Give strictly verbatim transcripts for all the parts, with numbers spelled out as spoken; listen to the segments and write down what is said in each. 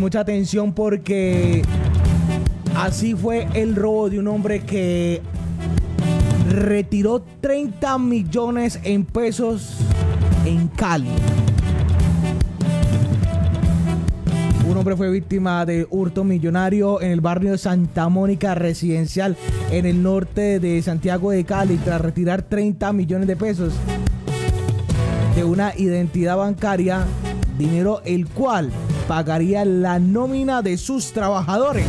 mucha atención porque así fue el robo de un hombre que retiró treinta millones en pesos en Cali. Un hombre fue víctima de hurto millonario en el barrio Santa Mónica Residencial en el norte de Santiago de Cali tras retirar treinta millones de pesos de una identidad bancaria, dinero el cual pagaría la nómina de sus trabajadores.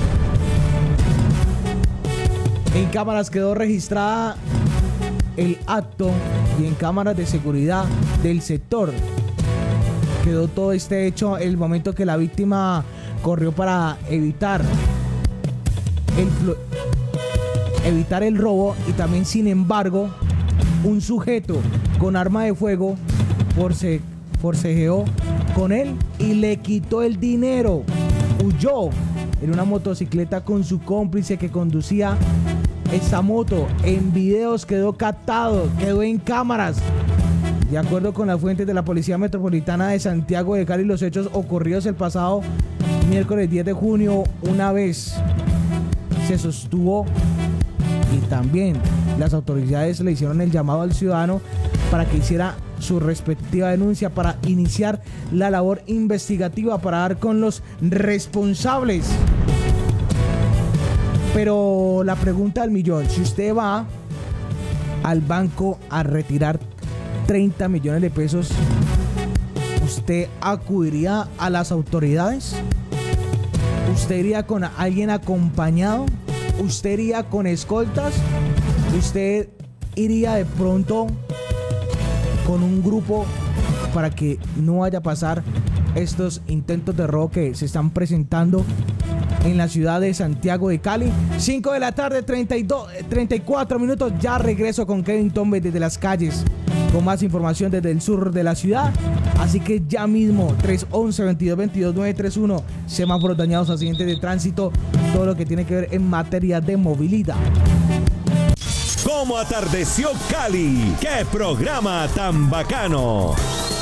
En cámaras quedó registrada el acto y en cámaras de seguridad del sector quedó todo este hecho el momento que la víctima corrió para evitar el, evitar el robo, y también, sin embargo, un sujeto con arma de fuego force, forcejeó con él y le quitó el dinero. Huyó en una motocicleta con su cómplice que conducía esa moto. En videos quedó captado, quedó en cámaras. De acuerdo con las fuentes de la Policía Metropolitana de Santiago de Cali, los hechos ocurridos el pasado miércoles diez de junio, una vez se sostuvo, y también las autoridades le hicieron el llamado al ciudadano para que hiciera su respectiva denuncia para iniciar la labor investigativa para dar con los responsables. Pero la pregunta del millón: si usted va al banco a retirar treinta millones de pesos, ¿usted acudiría a las autoridades? ¿Usted iría con alguien acompañado? ¿Usted iría con escoltas? ¿Usted iría de pronto con un grupo para que no vaya a pasar estos intentos de robo que se están presentando en la ciudad de Santiago de Cali? cinco de la tarde, treinta y dos, treinta y cuatro minutos. Ya regreso con Kevin Tombe desde las calles con más información desde el sur de la ciudad. Así que ya mismo, tres once, veintidós veintidós, nueve treinta y uno, semáforos dañados, accidentes de tránsito, todo lo que tiene que ver en materia de movilidad. ¿Cómo atardeció Cali? ¡Qué programa tan bacano!